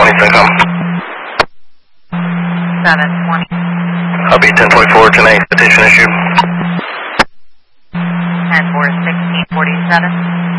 COM. 720. I'll be 10.4 tonight, citation issued. 10-4, 1647.